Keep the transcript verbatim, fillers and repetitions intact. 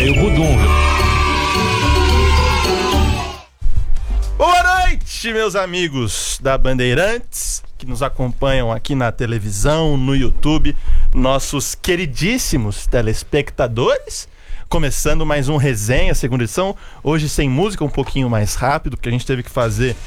meio budum, viu? Boa noite, meus amigos da Bandeirantes, que nos acompanham aqui na televisão, no YouTube, nossos queridíssimos telespectadores. Começando mais um Resenha, segunda edição, hoje sem música, um pouquinho mais rápido, porque a gente teve que fazer